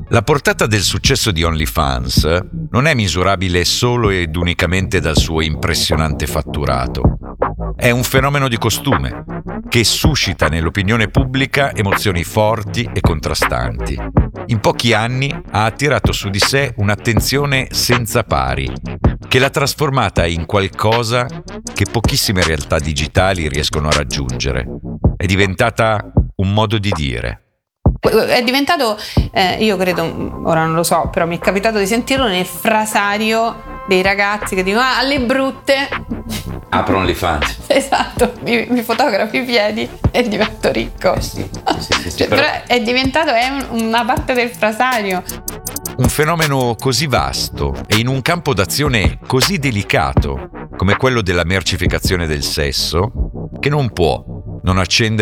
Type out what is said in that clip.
La portata del successo di OnlyFans non è misurabile solo ed unicamente dal suo impressionante fatturato. È un fenomeno di costume che suscita nell'opinione pubblica emozioni forti e contrastanti. In pochi anni ha attirato su di sé un'attenzione senza pari, che l'ha trasformata in qualcosa che pochissime realtà digitali riescono a raggiungere. È diventata un modo di dire. È diventato, io credo, ora non lo so, però mi è capitato di sentirlo nel frasario dei ragazzi che dicono alle brutte apro OnlyFans. Esatto, mi fotografi i piedi e divento ricco. Sì, però è diventato una parte del frasario. Un fenomeno così vasto e in un campo d'azione così delicato come quello della mercificazione del sesso che non può non accendere